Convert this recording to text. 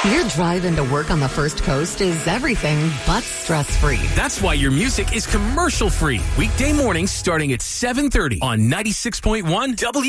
Your drive into work on the First Coast is everything but stress-free. That's why your music is commercial-free. Weekday mornings starting at 7:30 on 96.1 W.